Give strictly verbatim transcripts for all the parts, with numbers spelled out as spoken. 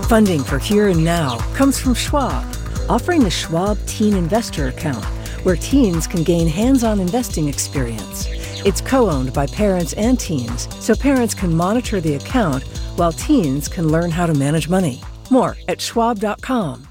Funding for Here and Now comes from Schwab, offering the Schwab Teen Investor Account, where teens can gain hands-on investing experience. It's co-owned by parents and teens, so parents can monitor the account while teens can learn how to manage money. More at schwab dot com.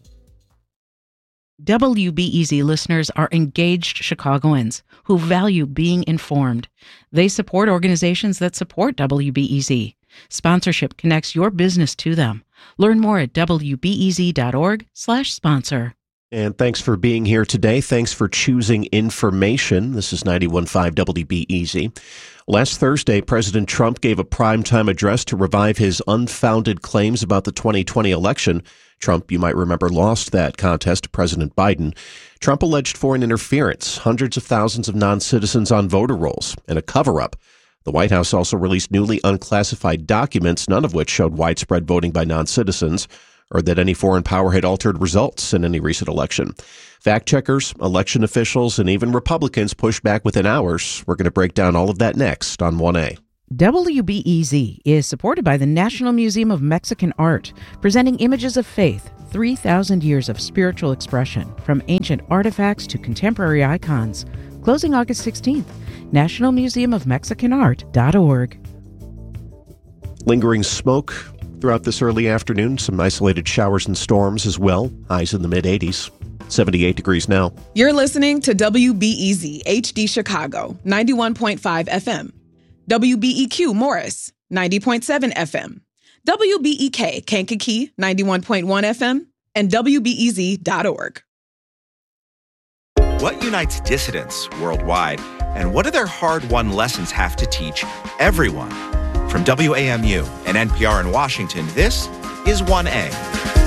W B E Z listeners are engaged Chicagoans who value being informed. They support organizations that support W B E Z. Sponsorship connects your business to them. Learn more at w b e z dot org slash sponsor. And thanks for being here today. Thanks for choosing information. This is ninety-one point five W B E Z. Last Thursday, President Trump gave a primetime address to revive his unfounded claims about the twenty twenty election. Trump, you might remember, lost that contest to President Biden. Trump alleged foreign interference, hundreds of thousands of non-citizens on voter rolls, and a cover-up. The White House also released newly unclassified documents, none of which showed widespread voting by non-citizens or that any foreign power had altered results in any recent election. Fact-checkers, election officials, and even Republicans pushed back within hours. We're going to break down all of that next on one A. W B E Z is supported by the National Museum of Mexican Art, presenting images of faith, three thousand years of spiritual expression, from ancient artifacts to contemporary icons. Closing August sixteenth. national museum of mexican art dot org. Lingering smoke throughout this early afternoon. Some isolated showers and storms as well. Highs in the mid-eighties. seventy-eight degrees now. You're listening to W B E Z H D Chicago, ninety-one point five F M. W B E Q Morris, ninety point seven F M. W B E K Kankakee, ninety-one point one F M. And W B E Z dot org. What unites dissidents worldwide, and what do their hard-won lessons have to teach everyone? From W A M U and N P R in Washington, this is one A.